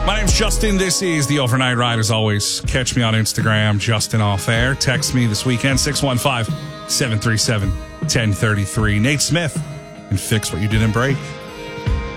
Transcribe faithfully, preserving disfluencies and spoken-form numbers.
My name's Justin. This is the Overnight Ride. As always, catch me on Instagram, Justin Off Air. Text me this weekend, six one five, seven three seven, one zero three three. Nate Smith, and fix what you didn't break.